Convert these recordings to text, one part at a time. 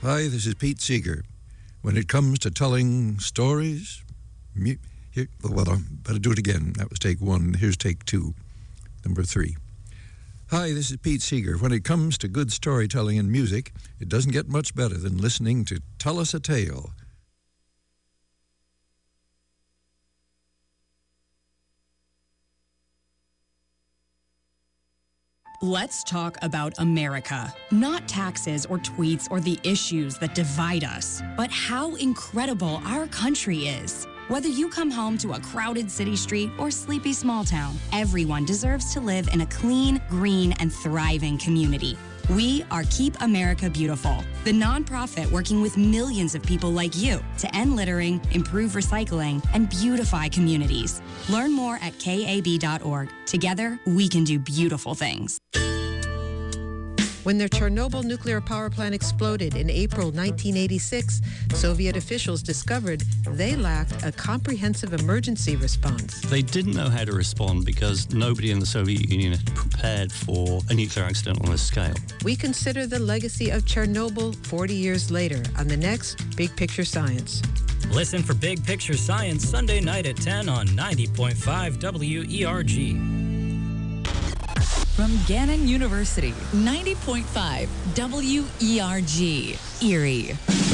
Hi, this is Pete Seeger. When it comes to telling stories, I better do it again. That was take one. Here's take two. Number 3. Hi, this is Pete Seeger. When it comes to good storytelling in music, it doesn't get much better than listening to Tell Us a Tale. Let's talk about America. Not taxes or tweets or the issues that divide us, but how incredible our country is. Whether you come home to a crowded city street or sleepy small town, everyone deserves to live in a clean, green, and thriving community. We are Keep America Beautiful, the nonprofit working with millions of people like you to end littering, improve recycling, and beautify communities. Learn more at kab.org. Together, we can do beautiful things. When their Chernobyl nuclear power plant exploded in April 1986, Soviet officials discovered they lacked a comprehensive emergency response. They didn't know how to respond because nobody in the Soviet Union had prepared for a nuclear accident on this scale. We consider the legacy of Chernobyl 40 years later on the next Big Picture Science. Listen for Big Picture Science Sunday night at 10 on 90.5 WERG. From Gannon University, 90.5 WERG, Erie.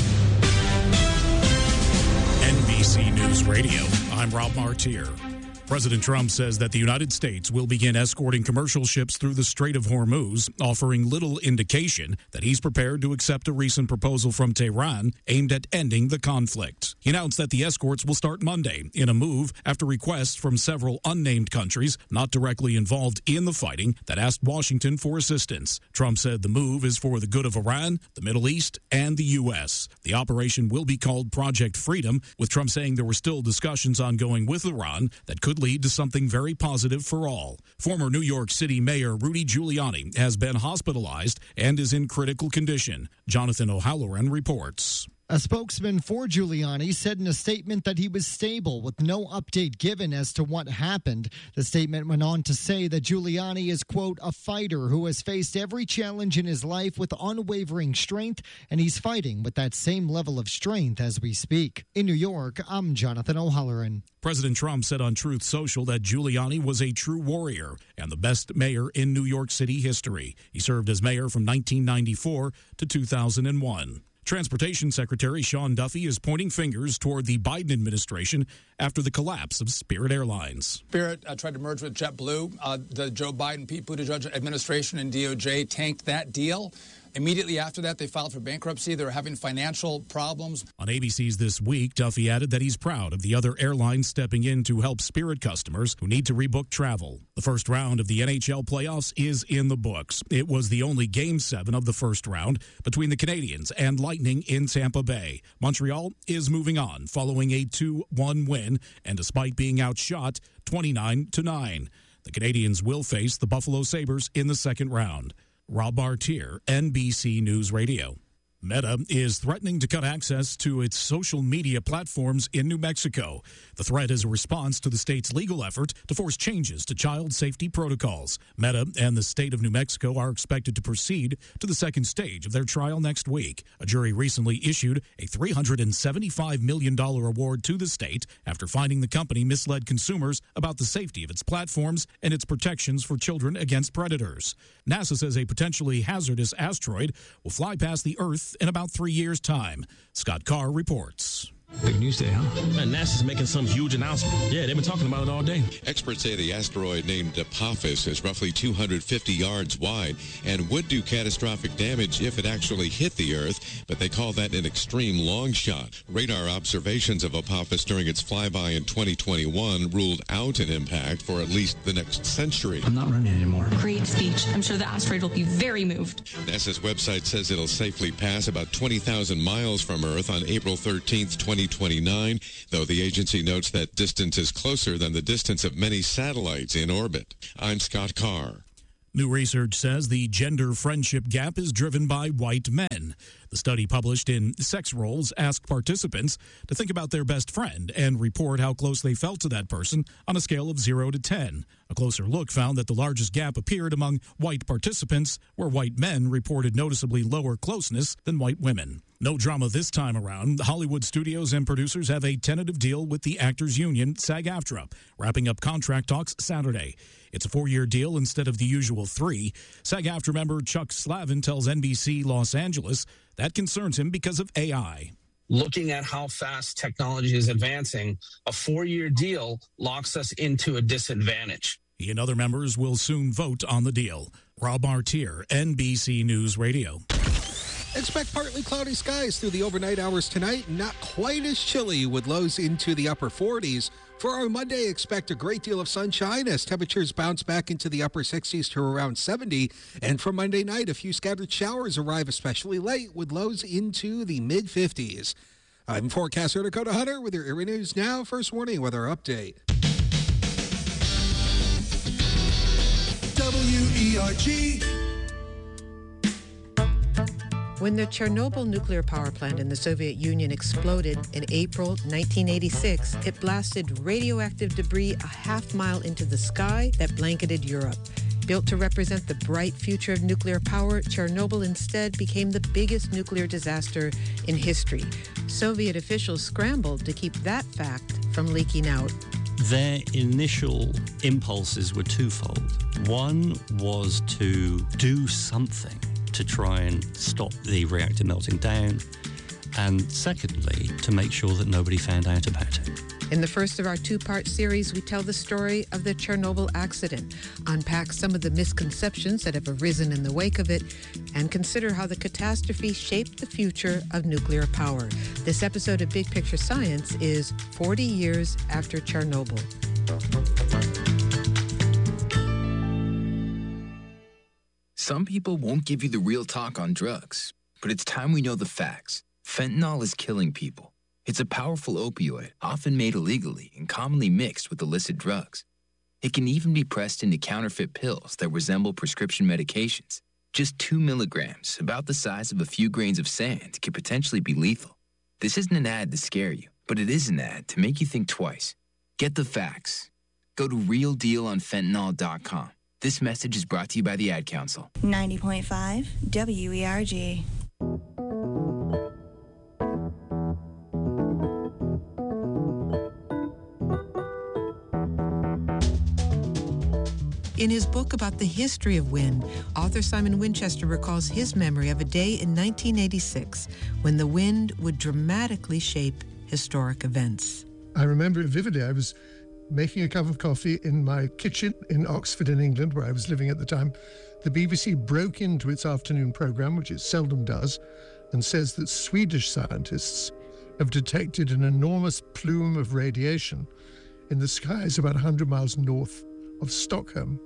NBC News Radio, I'm Rob Martier. President Trump says that the United States will begin escorting commercial ships through the Strait of Hormuz, offering little indication that he's prepared to accept a recent proposal from Tehran aimed at ending the conflict. He announced that the escorts will start Monday in a move after requests from several unnamed countries not directly involved in the fighting that asked Washington for assistance. Trump said the move is for the good of Iran, the Middle East, and the U.S. The operation will be called Project Freedom, with Trump saying there were still discussions ongoing with Iran that could lead to something very positive for all. Former New York City Mayor Rudy Giuliani has been hospitalized and is in critical condition. Jonathan O'Halloran reports. A spokesman for Giuliani said in a statement that he was stable with no update given as to what happened. The statement went on to say that Giuliani is, quote, a fighter who has faced every challenge in his life with unwavering strength, and he's fighting with that same level of strength as we speak. In New York, I'm Jonathan O'Halloran. President Trump said on Truth Social that Giuliani was a true warrior and the best mayor in New York City history. He served as mayor from 1994 to 2001. Transportation Secretary Sean Duffy is pointing fingers toward the Biden administration after the collapse of Spirit Airlines. Spirit tried to merge with JetBlue. The Joe Biden, Pete Buttigieg administration and DOJ tanked that deal. Immediately after that, they filed for bankruptcy. They're having financial problems. On ABC's This Week, Duffy added that he's proud of the other airlines stepping in to help Spirit customers who need to rebook travel. The first round of the NHL playoffs is in the books. It was the only Game 7 of the first round between the Canadiens and Lightning in Tampa Bay. Montreal is moving on following a 2-1 win, and despite being outshot 29-9. The Canadiens will face the Buffalo Sabres in the second round. Rob Martier, NBC News Radio. Meta is threatening to cut access to its social media platforms in New Mexico. The threat is a response to the state's legal effort to force changes to child safety protocols. Meta and the state of New Mexico are expected to proceed to the second stage of their trial next week. A jury recently issued a $375 million award to the state after finding the company misled consumers about the safety of its platforms and its protections for children against predators. NASA says a potentially hazardous asteroid will fly past the Earth in about 3 years' time. Scott Carr reports. Big news day, huh? Man, NASA's making some huge announcement. Yeah, they've been talking about it all day. Experts say the asteroid named Apophis is roughly 250 yards wide and would do catastrophic damage if it actually hit the Earth, but they call that an extreme long shot. Radar observations of Apophis during its flyby in 2021 ruled out an impact for at least the next century. I'm not running anymore. Great speech. I'm sure the asteroid will be very moved. NASA's website says it'll safely pass about 20,000 miles from Earth on April 13th, 2029, though the agency notes that distance is closer than the distance of many satellites in orbit. I'm Scott Carr. New research says the gender friendship gap is driven by white men. The study published in Sex Roles asked participants to think about their best friend and report how close they felt to that person on a scale of 0 to 10. A closer look found that the largest gap appeared among white participants, where white men reported noticeably lower closeness than white women. No drama this time around. Hollywood studios and producers have a tentative deal with the Actors Union, SAG-AFTRA, wrapping up contract talks Saturday. It's a 4-year deal instead of the usual 3. SAG-AFTRA member Chuck Slavin tells NBC Los Angeles that concerns him because of AI. Looking at how fast technology is advancing, a 4-year deal locks us into a disadvantage. He and other members will soon vote on the deal. Rob Artier, NBC News Radio. Expect partly cloudy skies through the overnight hours tonight. Not quite as chilly with lows into the upper 40s. For our Monday, expect a great deal of sunshine as temperatures bounce back into the upper 60s to around 70. And for Monday night, a few scattered showers arrive especially late with lows into the mid-50s. I'm forecaster Dakota Hunter with your Erie News Now First Warning Weather Update. WERG. When the Chernobyl nuclear power plant in the Soviet Union exploded in April 1986, it blasted radioactive debris a half-mile into the sky that blanketed Europe. Built to represent the bright future of nuclear power, Chernobyl instead became the biggest nuclear disaster in history. Soviet officials scrambled to keep that fact from leaking out. Their initial impulses were twofold. One was to do something to try and stop the reactor melting down, and secondly, to make sure that nobody found out about it. In the first of our 2-part series, we tell the story of the Chernobyl accident, unpack some of the misconceptions that have arisen in the wake of it, and consider how the catastrophe shaped the future of nuclear power. This episode of Big Picture Science is 40 years after Chernobyl. Some people won't give you the real talk on drugs, but it's time we know the facts. Fentanyl is killing people. It's a powerful opioid, often made illegally and commonly mixed with illicit drugs. It can even be pressed into counterfeit pills that resemble prescription medications. Just 2 milligrams, about the size of a few grains of sand, could potentially be lethal. This isn't an ad to scare you, but it is an ad to make you think twice. Get the facts. Go to realdealonfentanyl.com. This message is brought to you by the Ad Council. 90.5 WERG. In his book about the history of wind, author Simon Winchester recalls his memory of a day in 1986 when the wind would dramatically shape historic events. I remember it vividly. I was making a cup of coffee in my kitchen in Oxford in England, where I was living at the time. The BBC broke into its afternoon programme, which it seldom does, and says that Swedish scientists have detected an enormous plume of radiation in the skies about 100 miles north of Stockholm.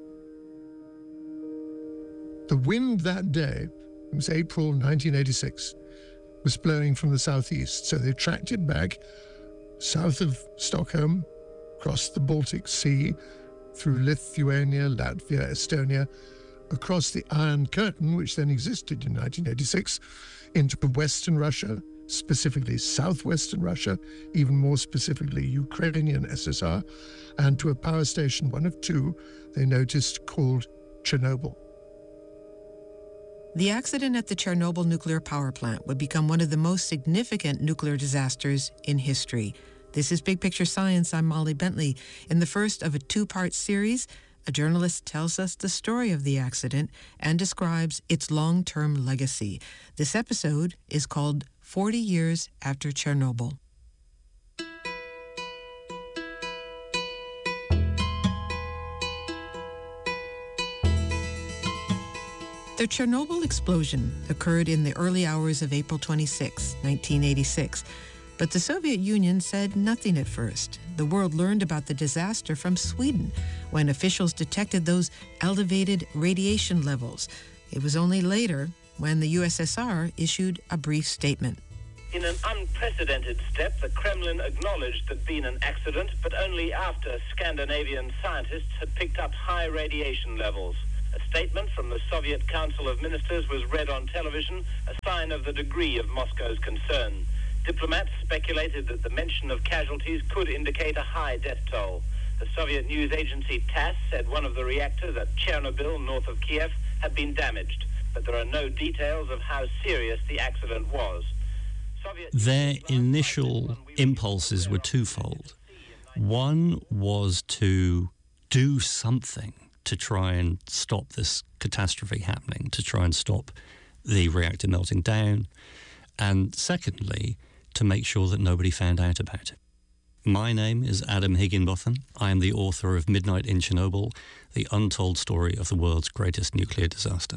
The wind that day, it was April 1986, was blowing from the southeast, so they tracked it back south of Stockholm, across the Baltic Sea, through Lithuania, Latvia, Estonia, across the Iron Curtain, which then existed in 1986, into Western Russia, specifically southwestern Russia, even more specifically Ukrainian SSR, and to a power station, one of 2, they noticed, called Chernobyl. The accident at the Chernobyl nuclear power plant would become one of the most significant nuclear disasters in history. This is Big Picture Science. I'm Molly Bentley. In the first of a 2-part series, a journalist tells us the story of the accident and describes its long-term legacy. This episode is called 40 Years After Chernobyl. The Chernobyl explosion occurred in the early hours of April 26, 1986. But the Soviet Union said nothing at first. The world learned about the disaster from Sweden when officials detected those elevated radiation levels. It was only later when the USSR issued a brief statement. In an unprecedented step, the Kremlin acknowledged there'd been an accident, but only after Scandinavian scientists had picked up high radiation levels. A statement from the Soviet Council of Ministers was read on television, a sign of the degree of Moscow's concern. Diplomats speculated that the mention of casualties could indicate a high death toll. The Soviet news agency TASS said one of the reactors at Chernobyl, north of Kiev, had been damaged, but there are no details of how serious the accident was. Their initial impulses were twofold. One was to do something to try and stop this catastrophe happening, to try and stop the reactor melting down, and secondly, to make sure that nobody found out about it. My name is Adam Higginbotham. I am the author of Midnight in Chernobyl, the untold story of the world's greatest nuclear disaster.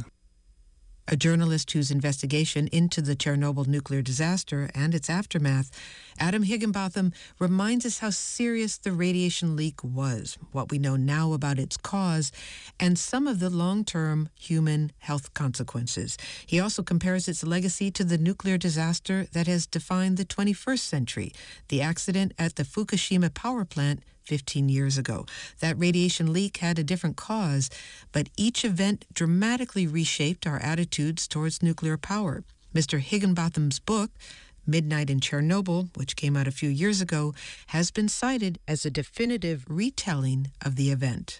A journalist whose investigation into the Chernobyl nuclear disaster and its aftermath, Adam Higginbotham reminds us how serious the radiation leak was, what we know now about its cause, and some of the long-term human health consequences. He also compares its legacy to the nuclear disaster that has defined the 21st century, the accident at the Fukushima power plant 15 years ago. That radiation leak had a different cause, but each event dramatically reshaped our attitudes towards nuclear power. Mr. Higginbotham's book, Midnight in Chernobyl, which came out a few years ago, has been cited as a definitive retelling of the event.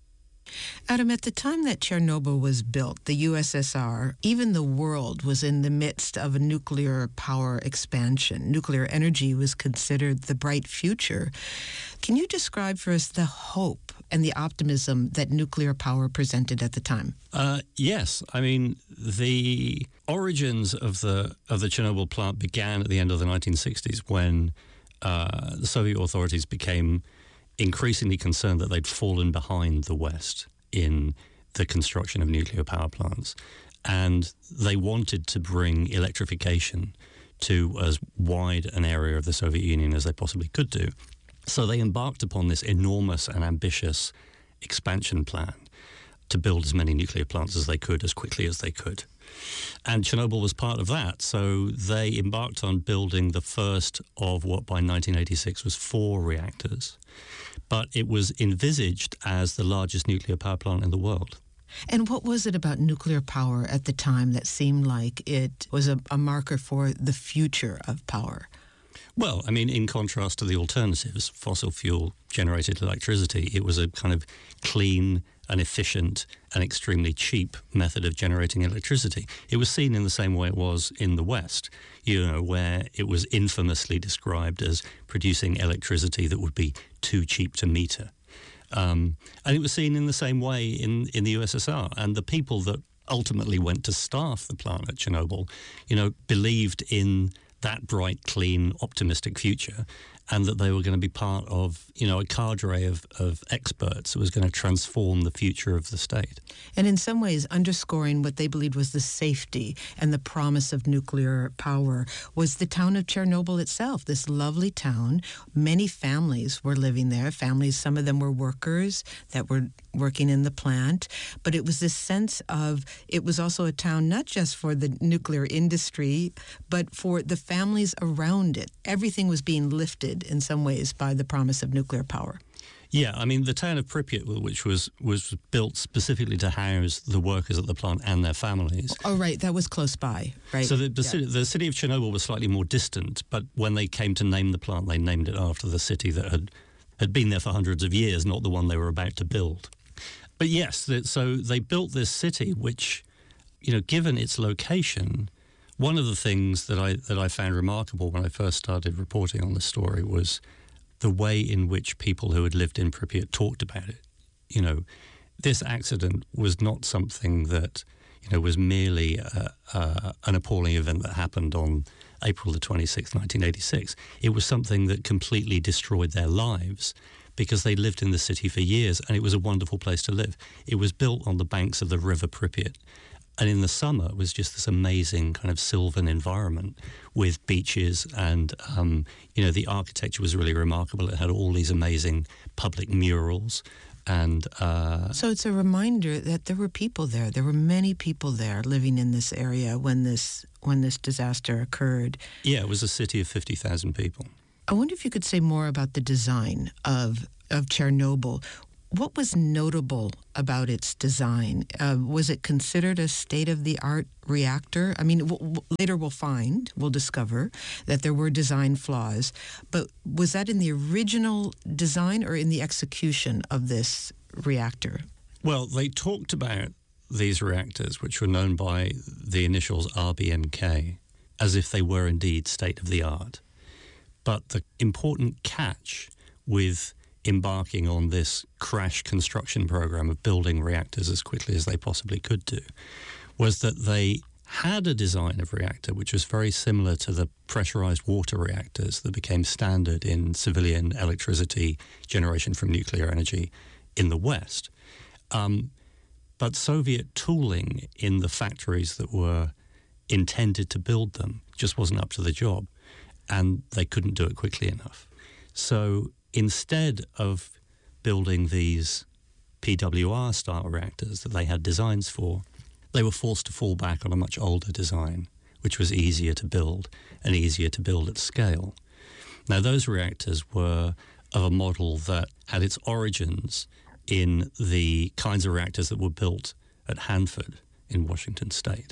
Adam, at the time that Chernobyl was built, the USSR, even the world was in the midst of a nuclear power expansion. Nuclear energy was considered the bright future. Can you describe for us the hope and the optimism that nuclear power presented at the time? Yes. I mean, the origins of the Chernobyl plant began at the end of the 1960s when the Soviet authorities became increasingly concerned that they'd fallen behind the West in the construction of nuclear power plants. And they wanted to bring electrification to as wide an area of the Soviet Union as they possibly could do. So they embarked upon this enormous and ambitious expansion plan to build as many nuclear plants as they could, as quickly as they could. And Chernobyl was part of that. So they embarked on building the first of what by 1986 was 4 reactors. But it was envisaged as the largest nuclear power plant in the world. And what was it about nuclear power at the time that seemed like it was a marker for the future of power? Well, I mean, in contrast to the alternatives, fossil fuel generated electricity, it was a kind of clean and efficient and extremely cheap method of generating electricity. It was seen in the same way it was in the West, where it was infamously described as producing electricity that would be too cheap to meter. And it was seen in the same way in the USSR. And the people that ultimately went to staff the plant at Chernobyl, believed in that bright, clean, optimistic future, and that they were going to be part of, a cadre of experts that was going to transform the future of the state. And in some ways, underscoring what they believed was the safety and the promise of nuclear power was the town of Chernobyl itself, this lovely town. Many families were living there. Families, some of them were workers that were working in the plant. But it was this sense of, it was also a town not just for the nuclear industry, but for the families around it. Everything was being lifted in some ways by the promise of nuclear power. Yeah, I mean, the town of Pripyat, which was built specifically to house the workers at the plant and their families. Oh, right, that was close by, right? So the city of Chernobyl was slightly more distant, but when they came to name the plant, they named it after the city that had been there for hundreds of years, not the one they were about to build. But yes, so they built this city, which, given its location, one of the things that I found remarkable when I first started reporting on the story was the way in which people who had lived in Pripyat talked about it. This accident was not something that, was merely an appalling event that happened on April the 26th, 1986. It was something that completely destroyed their lives because they lived in the city for years and it was a wonderful place to live. It was built on the banks of the river Pripyat. And in the summer, it was just this amazing kind of sylvan environment with beaches and, the architecture was really remarkable. It had all these amazing public murals. And so it's a reminder that there were people there. There were many people there living in this area when this disaster occurred. Yeah, it was a city of 50,000 people. I wonder if you could say more about the design of Chernobyl. What was notable about its design? Was it considered a state-of-the-art reactor? I mean, later we'll discover that there were design flaws, but was that in the original design or in the execution of this reactor? Well, they talked about these reactors, which were known by the initials RBMK, as if they were indeed state-of-the-art. But the important catch with embarking on this crash construction program of building reactors as quickly as they possibly could do was that they had a design of reactor which was very similar to the pressurized water reactors that became standard in civilian electricity generation from nuclear energy in the West. But Soviet tooling in the factories that were intended to build them just wasn't up to the job, and they couldn't do it quickly enough. So instead of building these PWR-style reactors that they had designs for, they were forced to fall back on a much older design, which was easier to build and easier to build at scale. Now, those reactors were of a model that had its origins in the kinds of reactors that were built at Hanford in Washington State,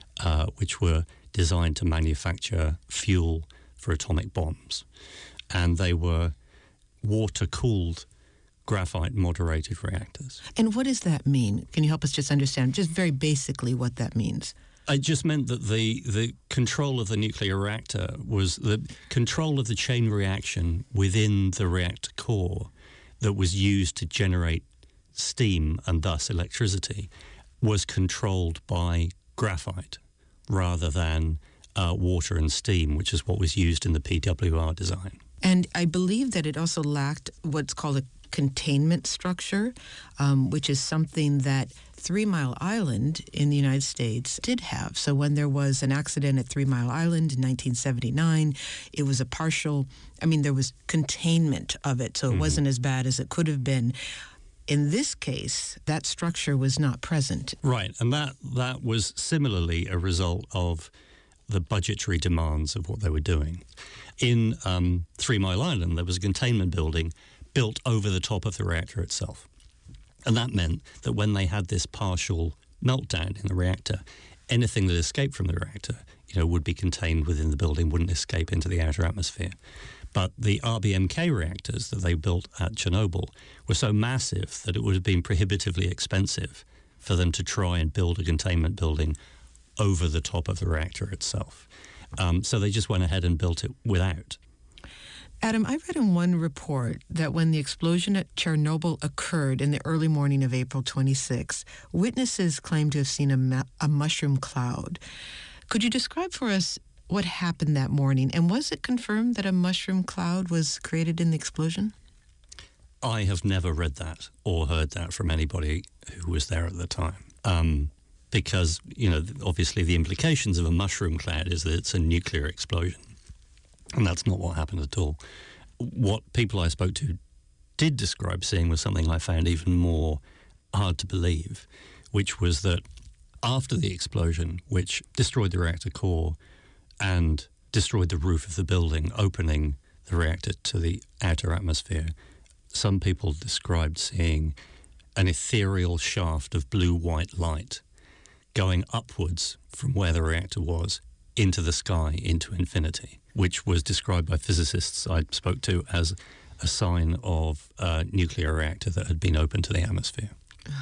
which were designed to manufacture fuel for atomic bombs. And they were water-cooled, graphite-moderated reactors. And what does that mean? Can you help us just understand, just very basically, what that means? It just meant that the control of the nuclear reactor was the control of the chain reaction within the reactor core that was used to generate steam and thus electricity was controlled by graphite rather than water and steam, which is what was used in the PWR design. And I believe that it also lacked what's called a containment structure, which is something that 3 Mile Island in the United States did have. So when there was an accident at 3 Mile Island in 1979, it was a partial, there was containment of it, so it wasn't as bad as it could have been. In this case, that structure was not present. Right, and that was similarly a result of the budgetary demands of what they were doing. In 3 Mile Island, there was a containment building built over the top of the reactor itself. And that meant that when they had this partial meltdown in the reactor, anything that escaped from the reactor, would be contained within the building, wouldn't escape into the outer atmosphere. But the RBMK reactors that they built at Chernobyl were so massive that it would have been prohibitively expensive for them to try and build a containment building over the top of the reactor itself. So they just went ahead and built it without. Adam, I read in one report that when the explosion at Chernobyl occurred in the early morning of April 26, witnesses claimed to have seen a mushroom cloud. Could you describe for us what happened that morning, and was it confirmed that a mushroom cloud was created in the explosion? I have never read that or heard that from anybody who was there at the time. Because, obviously the implications of a mushroom cloud is that it's a nuclear explosion. And that's not what happened at all. What people I spoke to did describe seeing was something I found even more hard to believe, which was that after the explosion, which destroyed the reactor core and destroyed the roof of the building, opening the reactor to the outer atmosphere, some people described seeing an ethereal shaft of blue-white light going upwards from where the reactor was into the sky, into infinity, which was described by physicists I spoke to as a sign of a nuclear reactor that had been opened to the atmosphere.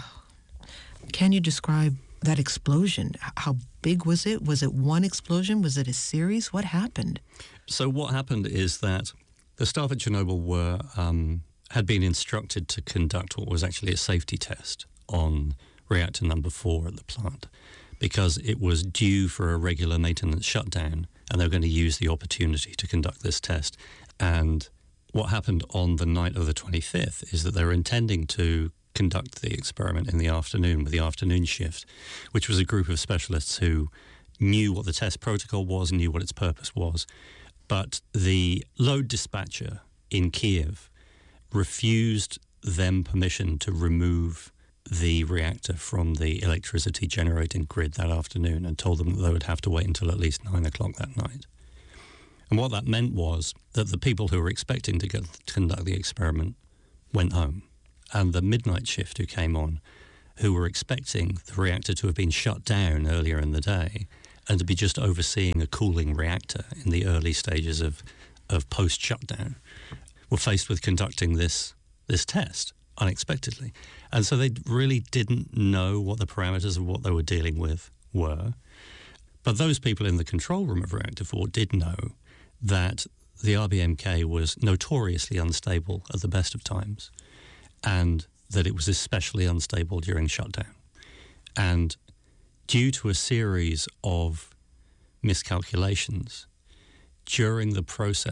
Can you describe that explosion? How big was it? Was it one explosion? Was it a series? What happened? So what happened is that the staff at Chernobyl had been instructed to conduct what was actually a safety test on reactor number 4 at the plant, because it was due for a regular maintenance shutdown, and they were going to use the opportunity to conduct this test. And what happened on the night of the 25th is that they were intending to conduct the experiment in the afternoon with the afternoon shift, which was a group of specialists who knew what the test protocol was, knew what its purpose was. But the load dispatcher in Kiev refused them permission to remove the reactor from the electricity generating grid that afternoon and told them that they would have to wait until at least 9 o'clock that night. And what that meant was that the people who were expecting to conduct the experiment went home, and the midnight shift who came on, who were expecting the reactor to have been shut down earlier in the day and to be just overseeing a cooling reactor in the early stages of post-shutdown, were faced with conducting this test unexpectedly. And so they really didn't know what the parameters of what they were dealing with were. But those people in the control room of Reactor 4 did know that the RBMK was notoriously unstable at the best of times, and that it was especially unstable during shutdown. And due to a series of miscalculations during the process